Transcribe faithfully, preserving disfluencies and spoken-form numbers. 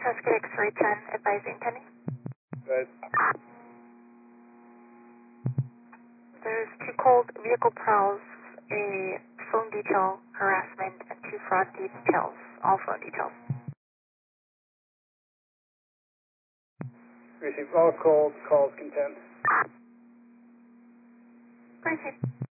Oscar X-ray ten, advising Penny. Right. There's two cold vehicle prowls, a phone detail harassment, and two fraud details, all phone details. Receive all cold calls content. Appreciate